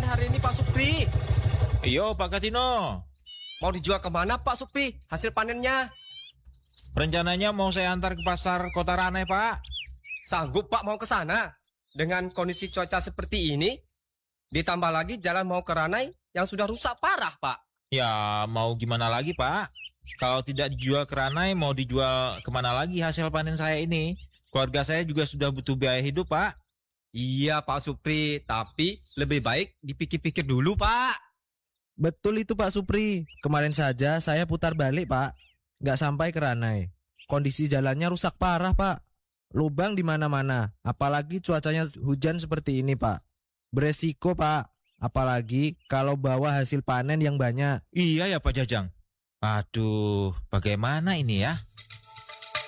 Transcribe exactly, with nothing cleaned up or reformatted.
panen hari ini Pak Supri. Iyo Pak Katino. Mau dijual kemana Pak Supri hasil panennya? Rencananya mau saya antar ke pasar Kota Ranai Pak. Sanggup Pak mau ke sana? Dengan kondisi cuaca seperti ini, ditambah lagi jalan mau ke Ranai yang sudah rusak parah Pak. Ya mau gimana lagi Pak. Kalau tidak dijual ke Ranai, mau dijual kemana lagi hasil panen saya ini? Keluarga saya juga sudah butuh biaya hidup Pak. Iya Pak Supri, tapi lebih baik dipikir-pikir dulu Pak. Betul itu Pak Supri. Kemarin saja saya putar balik Pak. Nggak sampai ke Ranai. Kondisi jalannya rusak parah Pak. Lubang di mana-mana. Apalagi cuacanya hujan seperti ini Pak. Beresiko Pak. Apalagi kalau bawa hasil panen yang banyak. Iya ya Pak Jajang. Aduh, bagaimana ini ya?